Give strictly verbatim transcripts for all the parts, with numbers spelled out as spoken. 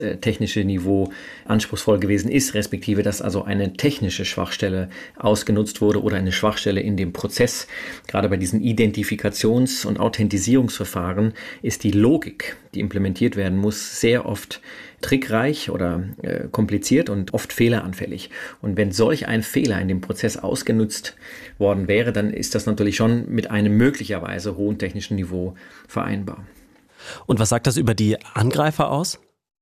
technische Niveau anspruchsvoll gewesen ist, respektive dass also eine technische Schwachstelle ausgenutzt wurde oder eine Schwachstelle in dem Prozess. Gerade bei diesen Identifikations- und Authentisierungsverfahren ist die Logik, die implementiert werden muss, sehr oft trickreich oder äh, kompliziert und oft fehleranfällig. Und wenn solch ein Fehler in dem Prozess ausgenutzt worden wäre, dann ist das natürlich schon mit einem möglicherweise hohen technischen Niveau vereinbar. Und was sagt das über die Angreifer aus?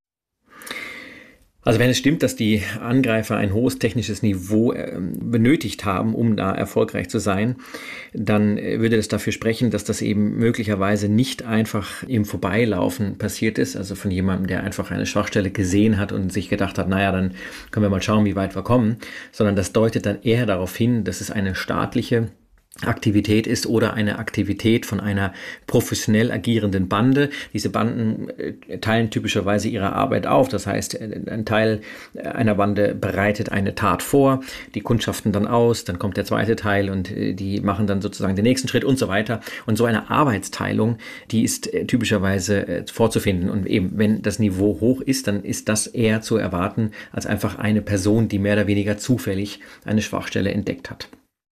Also wenn es stimmt, dass die Angreifer ein hohes technisches Niveau äh, benötigt haben, um da erfolgreich zu sein, dann äh, würde das dafür sprechen, dass das eben möglicherweise nicht einfach im Vorbeilaufen passiert ist, also von jemandem, der einfach eine Schwachstelle gesehen hat und sich gedacht hat, naja, dann können wir mal schauen, wie weit wir kommen, sondern das deutet dann eher darauf hin, dass es eine staatliche Aktivität ist oder eine Aktivität von einer professionell agierenden Bande. Diese Banden teilen typischerweise ihre Arbeit auf. Das heißt, ein Teil einer Bande bereitet eine Tat vor, die kundschaften dann aus, dann kommt der zweite Teil und die machen dann sozusagen den nächsten Schritt und so weiter. Und so eine Arbeitsteilung, die ist typischerweise vorzufinden. Und eben, wenn das Niveau hoch ist, dann ist das eher zu erwarten als einfach eine Person, die mehr oder weniger zufällig eine Schwachstelle entdeckt hat.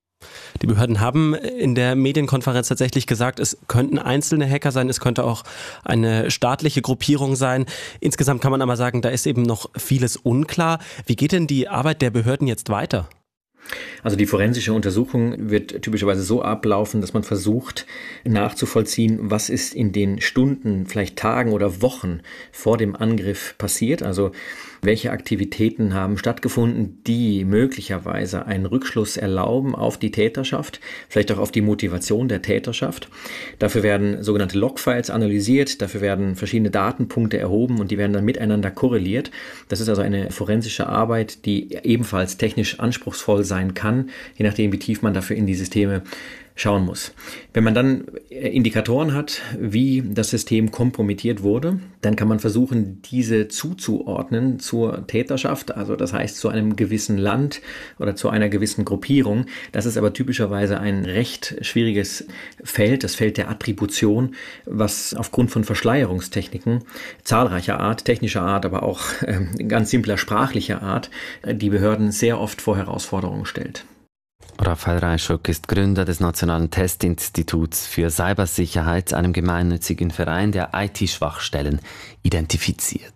Die Behörden haben in der Medienkonferenz tatsächlich gesagt, es könnten einzelne Hacker sein, es könnte auch eine staatliche Gruppierung sein. Insgesamt kann man aber sagen, da ist eben noch vieles unklar. Wie geht denn die Arbeit der Behörden jetzt weiter? Also die forensische Untersuchung wird typischerweise so ablaufen, dass man versucht nachzuvollziehen, was ist in den Stunden, vielleicht Tagen oder Wochen vor dem Angriff passiert. Also welche Aktivitäten haben stattgefunden, die möglicherweise einen Rückschluss erlauben auf die Täterschaft, vielleicht auch auf die Motivation der Täterschaft. Dafür werden sogenannte Logfiles analysiert, dafür werden verschiedene Datenpunkte erhoben und die werden dann miteinander korreliert. Das ist also eine forensische Arbeit, die ebenfalls technisch anspruchsvoll sein kann, je nachdem, wie tief man dafür in die Systeme schauen muss. Wenn man dann Indikatoren hat, wie das System kompromittiert wurde, dann kann man versuchen, diese zuzuordnen zur Täterschaft, also das heißt zu einem gewissen Land oder zu einer gewissen Gruppierung. Das ist aber typischerweise ein recht schwieriges Feld, das Feld der Attribution, was aufgrund von Verschleierungstechniken zahlreicher Art, technischer Art, aber auch äh, ganz simpler sprachlicher Art, die Behörden sehr oft vor Herausforderungen stellt. Raphael Reischuk ist Gründer des Nationalen Testinstituts für Cybersicherheit, einem gemeinnützigen Verein, der I T-Schwachstellen identifiziert.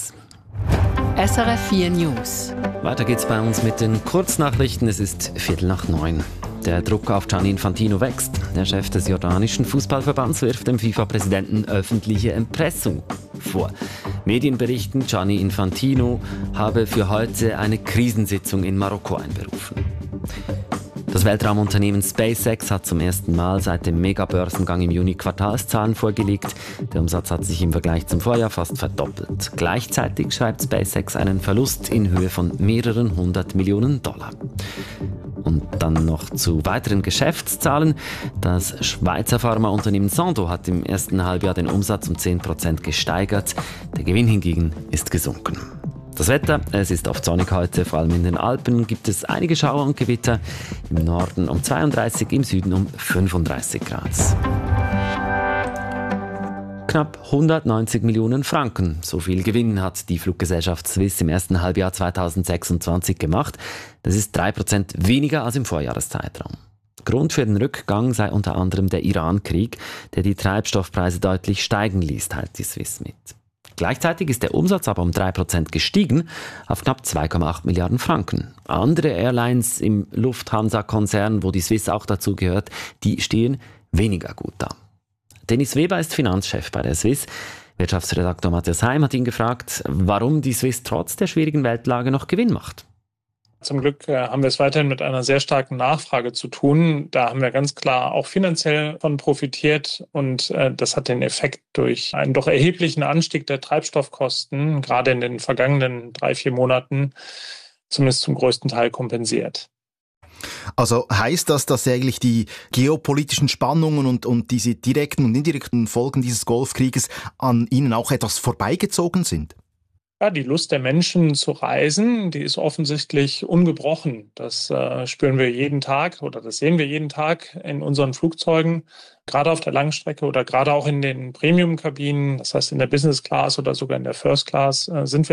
S R F vier News. Weiter geht's bei uns mit den Kurznachrichten. Es ist Viertel nach neun. Der Druck auf Gianni Infantino wächst. Der Chef des jordanischen Fußballverbands wirft dem FIFA-Präsidenten öffentliche Erpressung vor. Medien berichten, Gianni Infantino habe für heute eine Krisensitzung in Marokko einberufen. Das Weltraumunternehmen SpaceX hat zum ersten Mal seit dem Megabörsengang im Juni Quartalszahlen vorgelegt. Der Umsatz hat sich im Vergleich zum Vorjahr fast verdoppelt. Gleichzeitig schreibt SpaceX einen Verlust in Höhe von mehreren hundert Millionen Dollar. Und dann noch zu weiteren Geschäftszahlen. Das Schweizer Pharmaunternehmen Sandoz hat im ersten Halbjahr den Umsatz um zehn Prozent gesteigert. Der Gewinn hingegen ist gesunken. Das Wetter, es ist oft sonnig heute, vor allem in den Alpen gibt es einige Schauer und Gewitter. Im Norden um zweiunddreißig, im Süden um fünfunddreißig Grad. Knapp hundertneunzig Millionen Franken. So viel Gewinn hat die Fluggesellschaft Swiss im ersten Halbjahr zweitausendsechsundzwanzig gemacht. Das ist drei Prozent weniger als im Vorjahreszeitraum. Grund für den Rückgang sei unter anderem der Iran-Krieg, der die Treibstoffpreise deutlich steigen ließ, teilt die Swiss mit. Gleichzeitig ist der Umsatz aber um drei Prozent gestiegen auf knapp zwei Komma acht Milliarden Franken. Andere Airlines im Lufthansa-Konzern, wo die Swiss auch dazu gehört, die stehen weniger gut da. Dennis Weber ist Finanzchef bei der Swiss. Wirtschaftsredaktor Matthias Heim hat ihn gefragt, warum die Swiss trotz der schwierigen Weltlage noch Gewinn macht. Zum Glück äh, haben wir es weiterhin mit einer sehr starken Nachfrage zu tun. Da haben wir ganz klar auch finanziell von profitiert und äh, das hat den Effekt durch einen doch erheblichen Anstieg der Treibstoffkosten, gerade in den vergangenen drei, vier Monaten, zumindest zum größten Teil kompensiert. Also heißt das, dass eigentlich die geopolitischen Spannungen und, und diese direkten und indirekten Folgen dieses Golfkrieges an Ihnen auch etwas vorbeigezogen sind? Ja, die Lust der Menschen zu reisen, die ist offensichtlich ungebrochen. Das äh, spüren wir jeden Tag oder das sehen wir jeden Tag in unseren Flugzeugen, gerade auf der Langstrecke oder gerade auch in den Premium-Kabinen, das heißt in der Business Class oder sogar in der First Class, äh, sind wir